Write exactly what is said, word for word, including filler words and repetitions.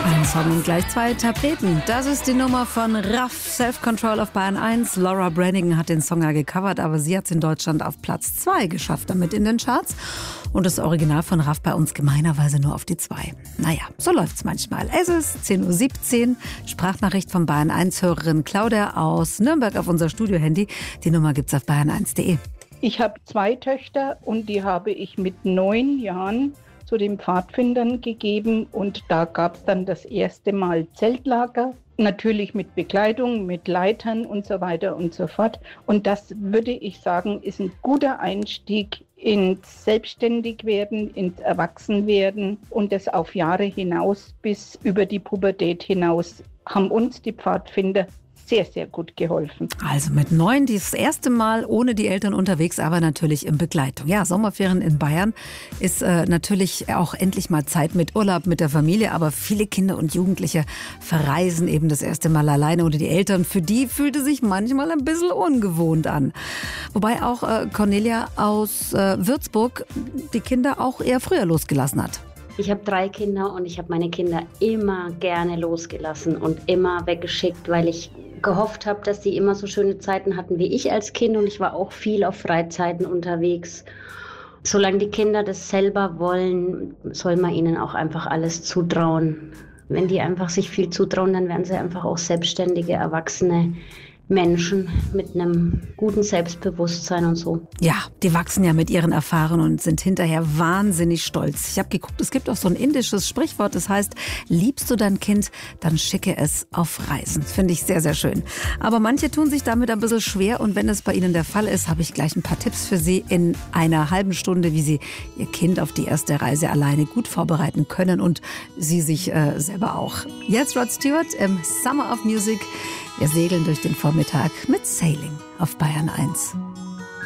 Ein Song und gleich zwei Interpreten. Das ist die Nummer von Raff, Self-Control auf Bayern eins. Laura Branigan hat den Song ja gecovert, aber sie hat es in Deutschland auf Platz zwei geschafft, damit in den Charts. Und das Original von Raff bei uns gemeinerweise nur auf die zwei. Naja, so läuft's manchmal. Es ist zehn Uhr siebzehn, Sprachnachricht von Bayern eins Hörerin Claudia aus Nürnberg auf unser Studiohandy. Die Nummer gibt's auf bayern eins punkt de. Ich habe zwei Töchter und die habe ich mit neun Jahren zu den Pfadfindern gegeben und da gab es dann das erste Mal Zeltlager, natürlich mit Bekleidung, mit Leitern und so weiter und so fort. Und das würde ich sagen, ist ein guter Einstieg ins Selbstständigwerden, ins Erwachsenwerden und das auf Jahre hinaus bis über die Pubertät hinaus haben uns die Pfadfinder sehr, sehr gut geholfen. Also mit neun das erste Mal ohne die Eltern unterwegs, aber natürlich in Begleitung. Ja, Sommerferien in Bayern ist äh, natürlich auch endlich mal Zeit mit Urlaub mit der Familie, aber viele Kinder und Jugendliche verreisen eben das erste Mal alleine ohne die Eltern. Für die fühlte sich manchmal ein bisschen ungewohnt an. Wobei auch äh, Cornelia aus äh, Würzburg die Kinder auch eher früher losgelassen hat. Ich habe drei Kinder und ich habe meine Kinder immer gerne losgelassen und immer weggeschickt, weil ich gehofft habe, dass sie immer so schöne Zeiten hatten wie ich als Kind und ich war auch viel auf Freizeiten unterwegs. Solange die Kinder das selber wollen, soll man ihnen auch einfach alles zutrauen. Wenn die einfach sich viel zutrauen, dann werden sie einfach auch selbstständige, erwachsene Menschen mit einem guten Selbstbewusstsein und so. Ja, die wachsen ja mit ihren Erfahrungen und sind hinterher wahnsinnig stolz. Ich habe geguckt, es gibt auch so ein indisches Sprichwort, das heißt, liebst du dein Kind, dann schicke es auf Reisen. Finde ich sehr, sehr schön. Aber manche tun sich damit ein bisschen schwer und wenn es bei Ihnen der Fall ist, habe ich gleich ein paar Tipps für Sie in einer halben Stunde, wie Sie Ihr Kind auf die erste Reise alleine gut vorbereiten können und Sie sich äh, selber auch. Jetzt Rod Stewart im Summer of Music. Wir segeln durch den Vormittag mit Sailing auf Bayern eins.